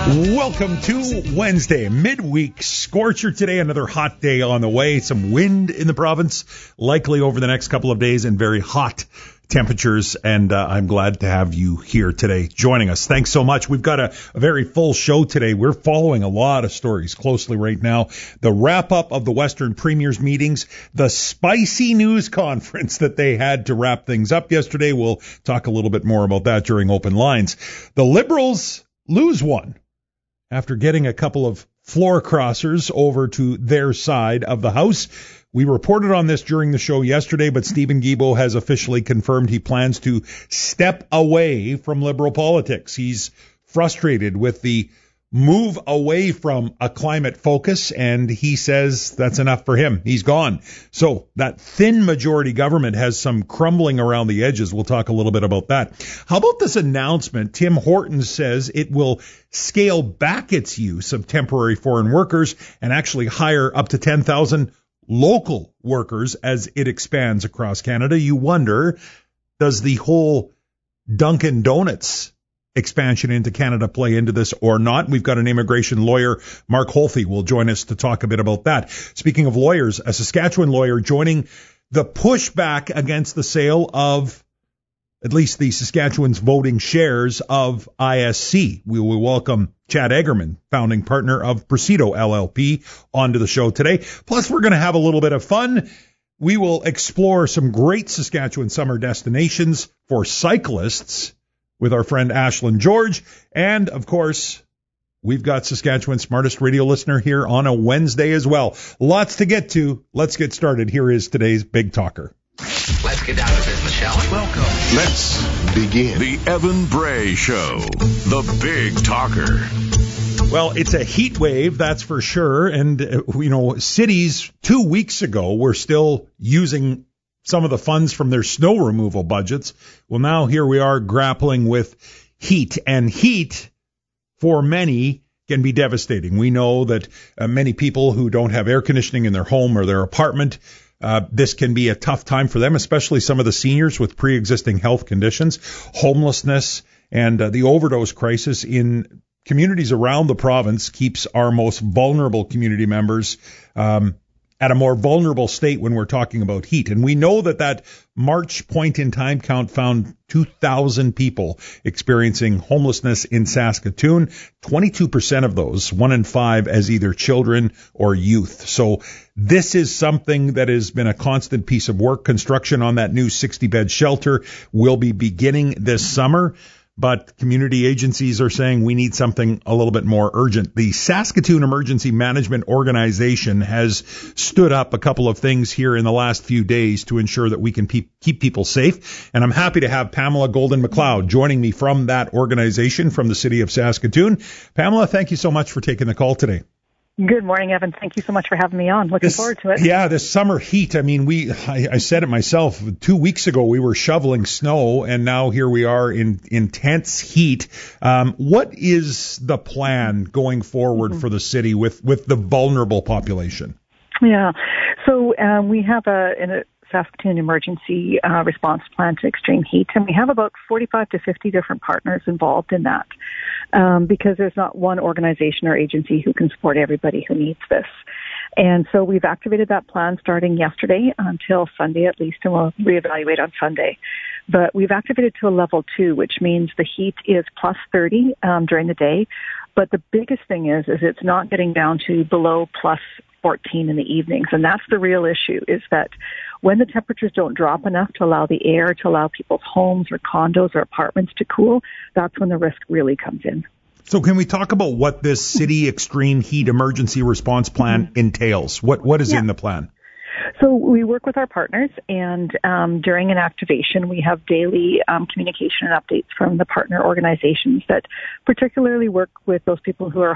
Welcome to Wednesday, midweek scorcher today. Another hot day on the way. Some wind in the province, likely over the next couple of days, and very hot temperatures. And I'm glad to have you here today joining us. Thanks so much. We've got a very full show today. We're following a lot of stories closely right now. The wrap up of the Western Premiers meetings, the spicy news conference that they had to wrap things up yesterday. We'll talk a little bit more about that during Open Lines. The Liberals lose one after getting a couple of floor crossers over to their side of the House. We reported on this during the show yesterday, but Steven Guilbeault has officially confirmed he plans to step away from Liberal politics. He's frustrated with the move away from a climate focus, and he says that's enough for him. He's gone. So that thin majority government has some crumbling around the edges. We'll talk a little bit about that. How about this announcement? Tim Hortons says it will scale back its use of temporary foreign workers and actually hire up to 10,000 local workers as it expands across Canada. You wonder, does the whole Dunkin' Donuts expansion into Canada play into this or not? We've got an immigration lawyer, Mark Holthe, will join us to talk a bit about that. Speaking of lawyers, a Saskatchewan lawyer joining the pushback against the sale of at least the Saskatchewan's voting shares of ISC. We will welcome Chad Eggerman, founding partner of Presido LLP, onto the show today. Plus, we're going to have a little bit of fun. We will explore some great Saskatchewan summer destinations for cyclists with our friend Ashlyn George. And, of course, we've got Saskatchewan's smartest radio listener here on a Wednesday as well. Lots to get to. Let's get started. Here is today's Big Talker. Let's get down to business, shall we? Welcome. Let's begin. The Evan Bray Show, the Big Talker. Well, it's a heat wave, that's for sure. And, cities 2 weeks ago were still using some of the funds from their snow removal budgets. Well, now here we are grappling with heat, and heat for many can be devastating. We know that many people who don't have air conditioning in their home or their apartment, this can be a tough time for them, especially some of the seniors with pre-existing health conditions. Homelessness and the overdose crisis in communities around the province keeps our most vulnerable community members at a more vulnerable state when we're talking about heat. And we know that March point in time count found 2,000 people experiencing homelessness in Saskatoon. 22% of those, 1 in 5, as either children or youth. So this is something that has been a constant piece of work. Construction on that new 60-bed shelter will be beginning this summer. But community agencies are saying we need something a little bit more urgent. The Saskatoon Emergency Management Organization has stood up a couple of things here in the last few days to ensure that we can keep people safe. And I'm happy to have Pamela Golden-McLeod joining me from that organization from the city of Saskatoon. Pamela, thank you so much for taking the call today. Good morning, Evan. Thank you so much for having me on. Looking forward to it. Yeah, this summer heat. I mean, I said it myself. 2 weeks ago, we were shoveling snow, and now here we are in intense heat. What is the plan going forward for the city with the vulnerable population? Yeah. So we have a Saskatoon emergency response plan to extreme heat, and we have about 45 to 50 different partners involved in that. Because there's not one organization or agency who can support everybody who needs this. And so we've activated that plan starting yesterday until Sunday at least, and we'll reevaluate on Sunday. But we've activated to a level 2, which means the heat is plus 30 during the day. But the biggest thing is it's not getting down to below plus 14 in the evenings. And that's the real issue, is that when the temperatures don't drop enough to allow the air to allow people's homes or condos or apartments to cool, that's when the risk really comes in. So can we talk about what this city extreme heat emergency response plan entails? What is in the plan? So we work with our partners, and during an activation, we have daily communication and updates from the partner organizations that particularly work with those people who are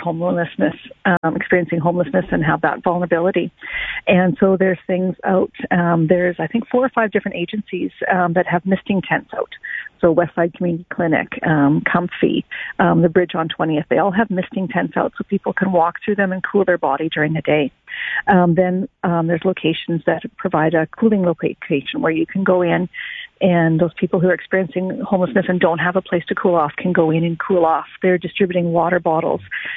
experiencing homelessness and have that vulnerability. And so there's things out. There's, I think, 4 or 5 different agencies that have misting tents out. So Westside Community Clinic, Comfy, the Bridge on 20th, they all have misting tents out so people can walk through them and cool their body during the day. Then there's locations that provide a cooling location where you can go in And those people who are experiencing homelessness and don't have a place to cool off can go in and cool off. They're distributing water bottles.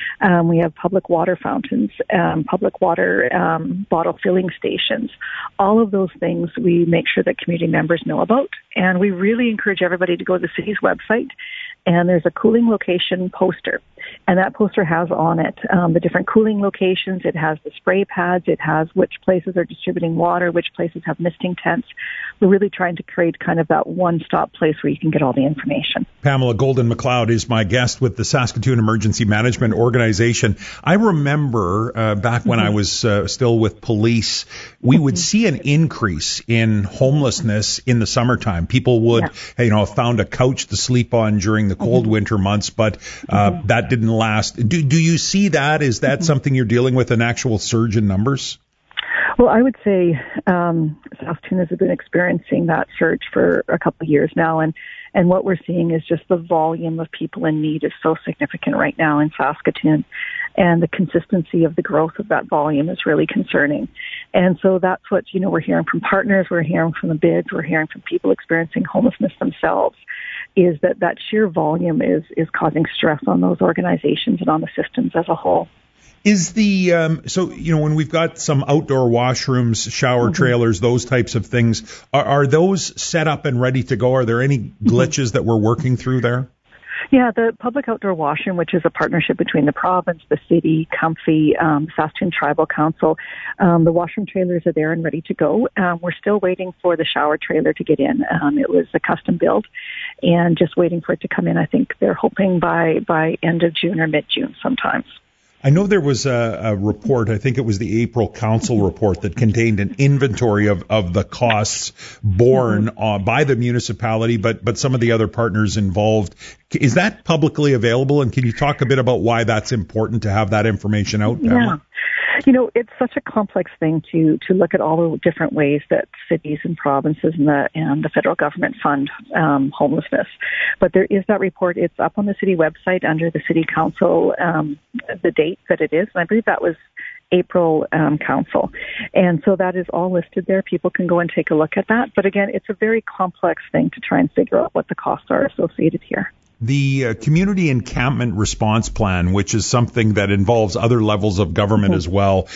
We have public water fountains, public water bottle filling stations. All of those things we make sure that community members know about. And we really encourage everybody to go to the city's website. And there's a cooling location poster. And that poster has on it the different cooling locations. It has the spray pads. It has which places are distributing water, which places have misting tents. We're really trying to create kind of that one-stop place where you can get all the information. Pamela Golden McLeod is my guest with the Saskatoon Emergency Management Organization. I remember back when I was still with police, we would see an increase in homelessness in the summertime. People would, have found a couch to sleep on during the cold winter months, but that didn't last. Do you see that? Is that something you're dealing with, an actual surge in numbers? Well, I would say Saskatoon has been experiencing that surge for a couple of years now, and what we're seeing is just the volume of people in need is so significant right now in Saskatoon, and the consistency of the growth of that volume is really concerning. And so that's what, we're hearing from partners, we're hearing from the bids, we're hearing from people experiencing homelessness themselves, is that sheer volume is causing stress on those organizations and on the systems as a whole. Is the when we've got some outdoor washrooms, shower trailers, those types of things, are those set up and ready to go? Are there any glitches that we're working through there? Yeah, the public outdoor washroom, which is a partnership between the province, the city, Comfy, Saskatoon Tribal Council, the washroom trailers are there and ready to go. We're still waiting for the shower trailer to get in. It was a custom build and just waiting for it to come in. I think they're hoping by end of June or mid-June sometimes. I know there was a report, I think it was the April Council report, that contained an inventory of the costs borne by the municipality, but some of the other partners involved. Is that publicly available, and can you talk a bit about why that's important to have that information out? Yeah. It's such a complex thing to look at all the different ways that cities and provinces and the federal government fund homelessness. But there is that report. It's up on the city website under the city council, the date that it is. And I believe that was April council. And so that is all listed there. People can go and take a look at that. But again, it's a very complex thing to try and figure out what the costs are associated here. The Community Encampment Response Plan, which is something that involves other levels of government as well,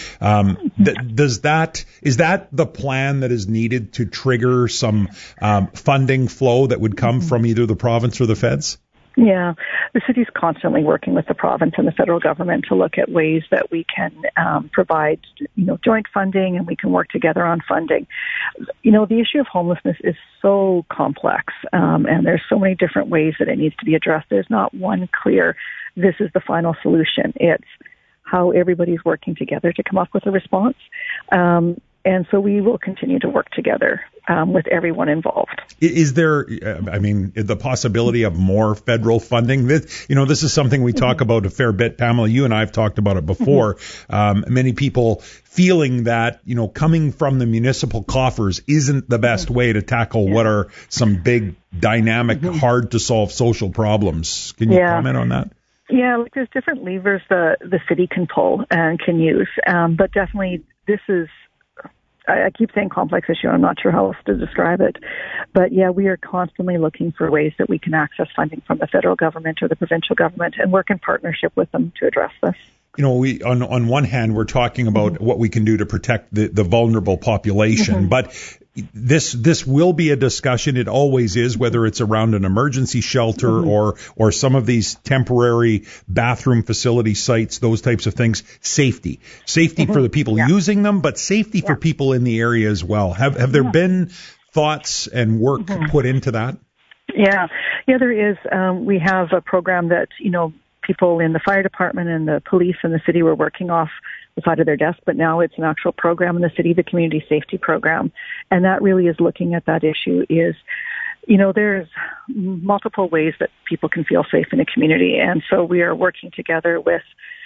is that the plan that is needed to trigger some funding flow that would come from either the province or the feds? Yeah, the city's constantly working with the province and the federal government to look at ways that we can provide, joint funding, and we can work together on funding. The issue of homelessness is so complex, and there's so many different ways that it needs to be addressed. There's not one clear, this is the final solution. It's how everybody's working together to come up with a response. And so we will continue to work together with everyone involved. Is there, the possibility of more federal funding? This is something we talk about a fair bit. Pamela, you and I have talked about it before. Many people feeling that, coming from the municipal coffers isn't the best way to tackle what are some big, dynamic, hard to solve social problems. Can you comment on that? Yeah, there's different levers the city can pull and can use. But definitely this is, I keep saying complex issue. I'm not sure how else to describe it. But yeah, we are constantly looking for ways that we can access funding from the federal government or the provincial government and work in partnership with them to address this. We on one hand, we're talking about what we can do to protect the vulnerable population, but this will be a discussion. It always is, whether it's around an emergency shelter or some of these temporary bathroom facility sites, those types of things. Safety for the people using them, but safety for people in the area as well. Have there been thoughts and work put into that? Yeah, there is. We have a program that, people in the fire department and the police and the city were working off the side of their desk, but now it's an actual program in the city, the community safety program. And that really is looking at that issue is, there's multiple ways that people can feel safe in a community. And so we are working together with,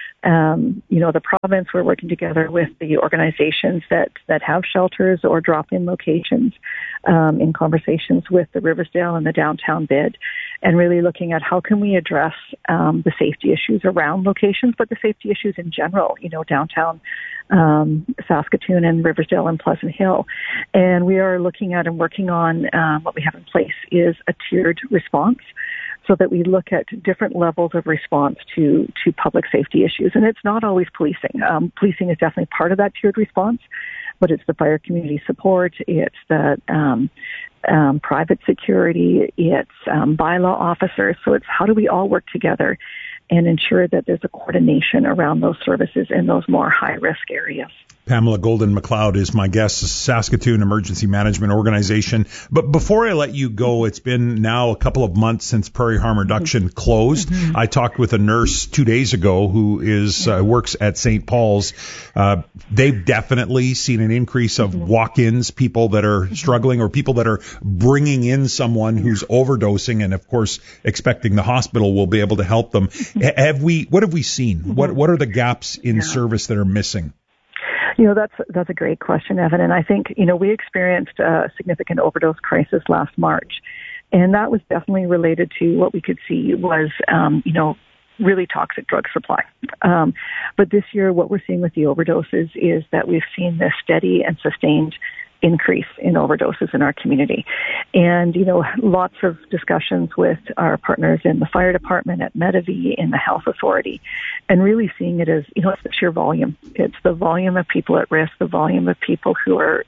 the province. We're working together with the organizations that have shelters or drop-in locations in conversations with the Riversdale and the downtown bid, and really looking at how can we address the safety issues around locations, but the safety issues in general. Downtown Saskatoon and Riversdale and Pleasant Hill. And we are looking at and working on what we have in place is a tiered response, so that we look at different levels of response to public safety issues. And it's not always policing. Policing is definitely part of that tiered response, but it's the fire community support, it's the private security, it's bylaw officers. So it's how do we all work together and ensure that there's a coordination around those services in those more high-risk areas. Pamela Golden McLeod is my guest, Saskatoon Emergency Management Organization. But before I let you go, it's been now a couple of months since Prairie Harm Reduction closed. Mm-hmm. I talked with a nurse 2 days ago who is works at St. Paul's. They've definitely seen an increase of walk-ins, people that are struggling or people that are bringing in someone who's overdosing and, of course, expecting the hospital will be able to help them. What have we seen? What are the gaps in service that are missing? That's a great question, Evan. And I think, we experienced a significant overdose crisis last March. And that was definitely related to what we could see was, really toxic drug supply. But this year, what we're seeing with the overdoses is that we've seen this steady and sustained increase in overdoses in our community. And, lots of discussions with our partners in the fire department, at Medavie, in the health authority, and really seeing it as, it's the sheer volume. It's the volume of people at risk, the volume of people who are,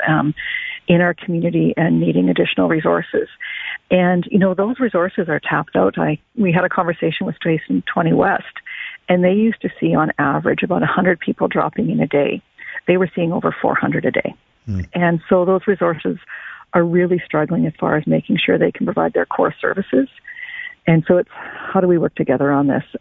in our community and needing additional resources. And, those resources are tapped out. We had a conversation with Jason 20 West, and they used to see on average about 100 people dropping in a day. They were seeing over 400 a day. And so those resources are really struggling as far as making sure they can provide their core services. And so it's how do we work together on this?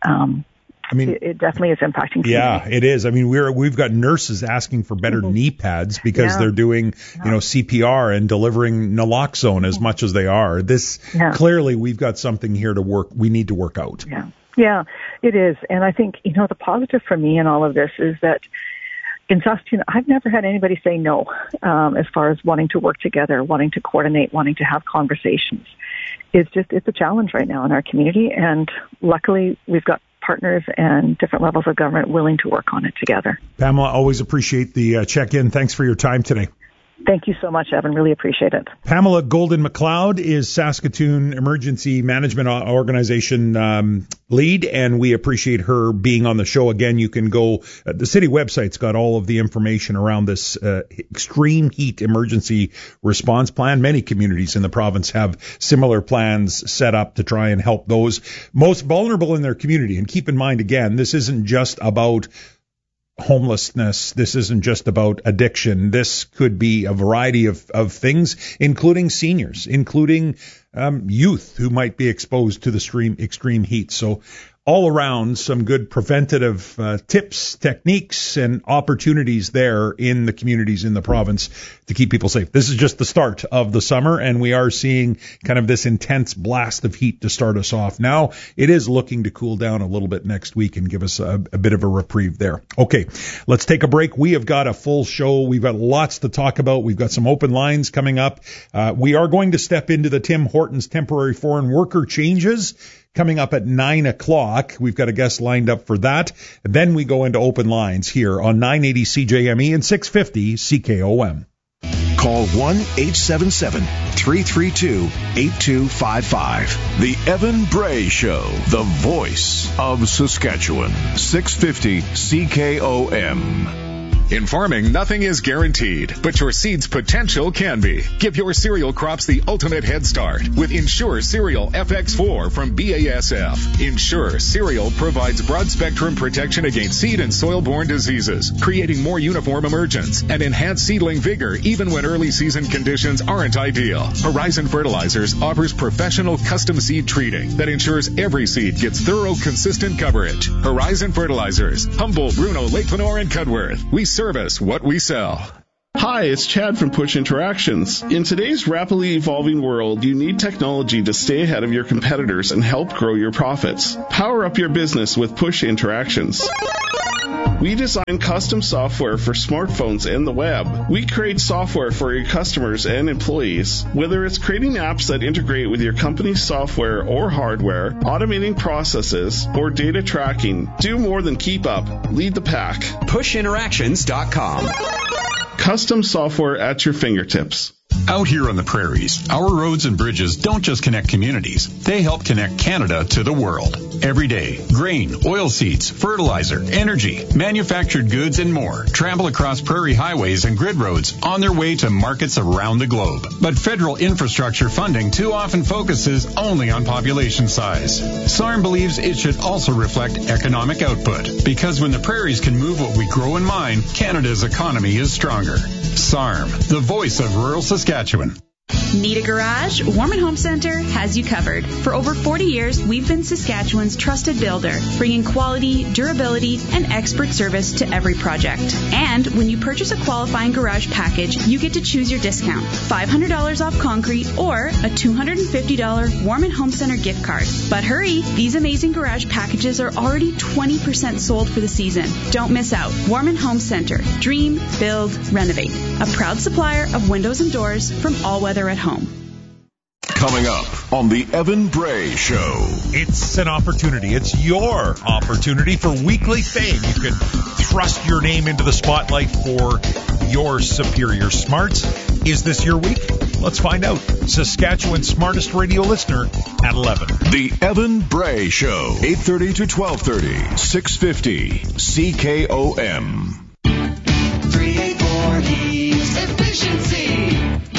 It definitely is impacting community. Yeah, it is. We've got nurses asking for better knee pads because they're doing, CPR and delivering naloxone as much as they are. Clearly we've got something here to work. We need to work out. Yeah, it is. And I think, the positive for me in all of this is that in Saskatoon, I've never had anybody say no, as far as wanting to work together, wanting to coordinate, wanting to have conversations. It's a challenge right now in our community, and luckily we've got partners and different levels of government willing to work on it together. Pamela, always appreciate the check-in. Thanks for your time today. Thank you so much, Evan. Really appreciate it. Pamela Golden McLeod is Saskatoon Emergency Management Organization lead, and we appreciate her being on the show. Again, you can go, the city website's got all of the information around this extreme heat emergency response plan. Many communities in the province have similar plans set up to try and help those most vulnerable in their community. And keep in mind, again, this isn't just about homelessness. This isn't just about addiction. This could be a variety of things, including seniors, including youth who might be exposed to the extreme heat. So all around, some good preventative tips, techniques, and opportunities there in the communities in the province to keep people safe. This is just the start of the summer, and we are seeing kind of this intense blast of heat to start us off. Now, it is looking to cool down a little bit next week and give us a bit of a reprieve there. Okay, let's take a break. We have got a full show. We've got lots to talk about. We've got some open lines coming up. We are going to step into the Tim Hortons temporary foreign worker changes coming up at 9 o'clock. We've got a guest lined up for that. And then we go into open lines here on 980 CJME and 650 CKOM. Call 1-877-332-8255. The Evan Bray Show, the voice of Saskatchewan. 650 CKOM. In farming, nothing is guaranteed, but your seed's potential can be. Give your cereal crops the ultimate head start with Ensure Cereal FX4 from BASF. Ensure Cereal provides broad-spectrum protection against seed and soil-borne diseases, creating more uniform emergence and enhanced seedling vigor even when early season conditions aren't ideal. Horizon Fertilizers offers professional custom seed treating that ensures every seed gets thorough, consistent coverage. Horizon Fertilizers, Humboldt, Bruno, Lake Lenore, and Cudworth. We service what we sell. Hi, it's Chad from Push Interactions. In today's rapidly evolving world, you need technology to stay ahead of your competitors and help grow your profits. Power up your business with Push Interactions. We design custom software for smartphones and the web. We create software for your customers and employees. Whether it's creating apps that integrate with your company's software or hardware, automating processes, or data tracking, do more than keep up. Lead the pack. PushInteractions.com. Custom software at your fingertips. Out here on the prairies, our roads and bridges don't just connect communities. They help connect Canada to the world. Every day, grain, oilseeds, fertilizer, energy, manufactured goods, and more travel across prairie highways and grid roads on their way to markets around the globe. But federal infrastructure funding too often focuses only on population size. SARM believes it should also reflect economic output, because when the prairies can move what we grow and mine, Canada's economy is stronger. SARM, the voice of rural Saskatchewan. Need a garage? Warman Home Center has you covered. For over 40 years, we've been Saskatchewan's trusted builder, bringing quality, durability, and expert service to every project. And when you purchase a qualifying garage package, you get to choose your discount. $500 off concrete or a $250 Warman Home Center gift card. But hurry, these amazing garage packages are already 20% sold for the season. Don't miss out. Warman Home Center. Dream, build, renovate. A proud supplier of windows and doors from All Weather at Home. Coming up on the Evan Bray Show. It's an opportunity. It's your opportunity for weekly fame. You can thrust your name into the spotlight for your superior smarts. Is this your week? Let's find out. Saskatchewan's smartest radio listener at 11. The Evan Bray Show, 8:30 to 12:30, 650 CKOM. 384 Heats Efficiency.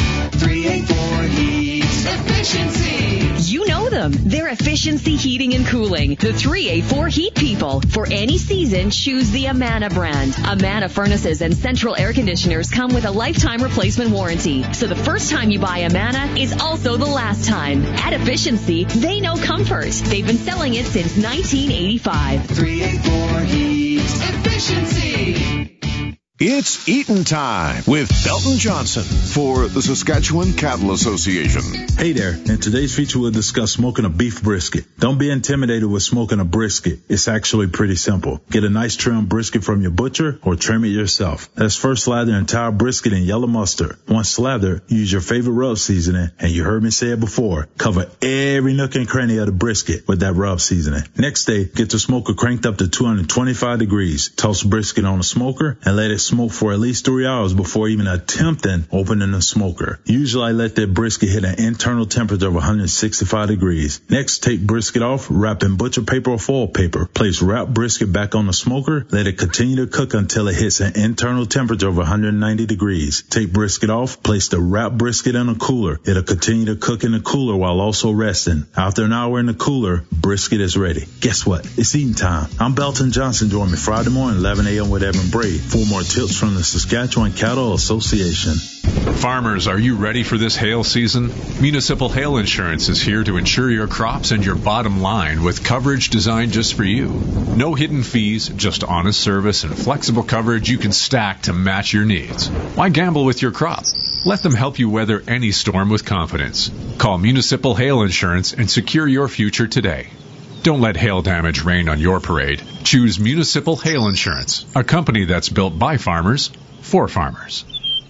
384 Heats Efficiency. You know them. They're Efficiency Heating and Cooling. The 384 Heat People. For any season, choose the Amana brand. Amana furnaces and central air conditioners come with a lifetime replacement warranty. So the first time you buy Amana is also the last time. At Efficiency, they know comfort. They've been selling it since 1985. 384 Heats Efficiency. It's Eatin' Time with Belton Johnson for the Saskatchewan Cattle Association. Hey there. In today's feature, we'll discuss smoking a beef brisket. Don't be intimidated with smoking a brisket. It's actually pretty simple. Get a nice trim brisket from your butcher or trim it yourself. Let's first slather the entire brisket in yellow mustard. Once slathered, use your favorite rub seasoning, and you heard me say it before, cover every nook and cranny of the brisket with that rub seasoning. Next day, get the smoker cranked up to 225 degrees. Toss the brisket on the smoker and let it smoke for at least 3 hours before even attempting opening the smoker. Usually I let that brisket hit an internal temperature of 165 degrees. Next, take brisket off, wrap in butcher paper or foil paper. Place wrapped brisket back on the smoker. Let it continue to cook until it hits an internal temperature of 190 degrees. Take brisket off, place the wrapped brisket in a cooler. It'll continue to cook in the cooler while also resting. After an hour in the cooler, brisket is ready. Guess what? It's eating time. I'm Belton Johnson. Join me Friday morning, 11 a.m. with Evan Bray. 4 more tips from the Saskatchewan Cattle Association. Farmers, are you ready for this hail season? Municipal Hail Insurance is here to insure your crops and your bottom line with coverage designed just for you. No hidden fees, just honest service and flexible coverage you can stack to match your needs. Why gamble with your crop? Let them help you weather any storm with confidence. Call Municipal Hail Insurance and secure your future today. Don't let hail damage rain on your parade. Choose Municipal Hail Insurance, a company that's built by farmers, for farmers.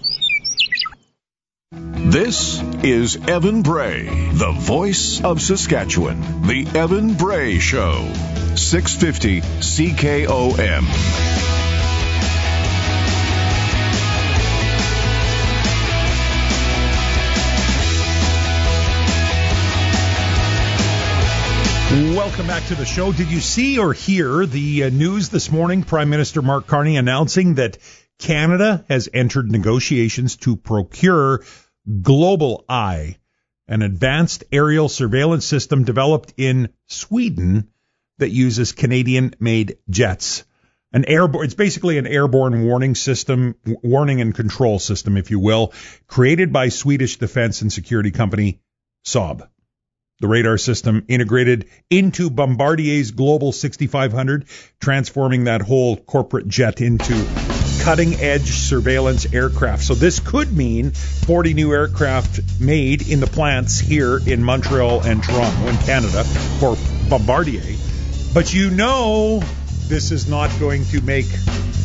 This is Evan Bray, the voice of Saskatchewan. The Evan Bray Show, 650 CKOM. Welcome back to the show. Did you see or hear the news this morning? Prime Minister Mark Carney announcing that Canada has entered negotiations to procure Global Eye, an advanced aerial surveillance system developed in Sweden that uses Canadian-made jets. It's basically an airborne warning system, warning and control system, if you will, created by Swedish defense and security company Saab. The radar system integrated into Bombardier's Global 6500, transforming that whole corporate jet into cutting-edge surveillance aircraft. So this could mean 40 new aircraft made in the plants here in Montreal and Toronto in Canada for Bombardier. But you know this is not going to make